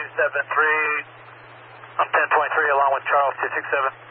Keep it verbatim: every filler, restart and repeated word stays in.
seven three. I'm ten twenty-three along with Charles two six seven.